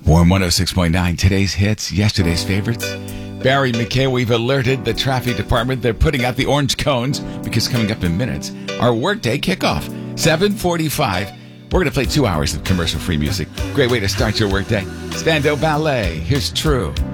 Warm 106.9, today's hits, yesterday's favorites. Barry McKay, we've alerted the traffic department. They're putting out the orange cones because coming up in minutes, our workday kickoff, 7:45. We're going to play 2 hours of commercial-free music. Great way to start your workday. Spandau Ballet, here's True.